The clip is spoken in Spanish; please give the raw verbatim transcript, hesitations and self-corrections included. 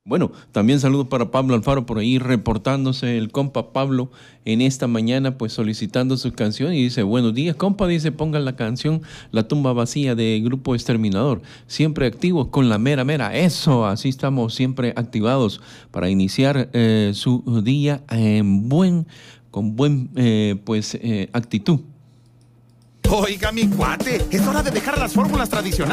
Bueno, también saludo para Pablo Alfaro por ahí reportándose el compa Pablo en esta mañana, pues solicitando su canción y dice, buenos días compa, dice, pongan la canción La tumba vacía de Grupo Exterminador, siempre activos con la mera mera, eso, así estamos siempre activados para iniciar eh, su día en buen, con buen, eh, pues, eh, actitud. Oiga mi cuate, es hora de dejar las fórmulas tradicionales.